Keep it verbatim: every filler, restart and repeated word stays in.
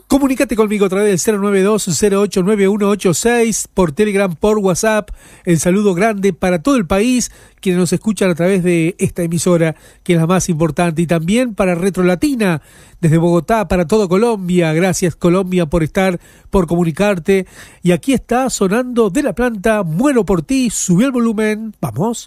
Comunícate conmigo a través del cero nueve dos, cero ocho nueve uno ocho seis, por Telegram, por WhatsApp. El saludo grande para todo el país, quienes nos escuchan a través de esta emisora, que es la más importante, y también para Retro Latina, desde Bogotá, para todo Colombia. Gracias, Colombia, por estar, por comunicarte. Y aquí está sonando de la planta Muero por ti. Subí el volumen, vamos.